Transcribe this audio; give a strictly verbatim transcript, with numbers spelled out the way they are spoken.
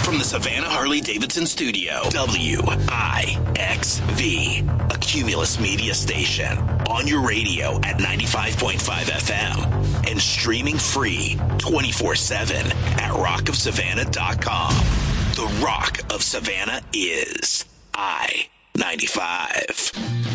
From the Savannah Harley-Davidson studio, W I X V, a Cumulus media station. On your radio at ninety-five point five F M and streaming free twenty-four seven at rock of savannah dot com. The Rock of Savannah is I ninety-five.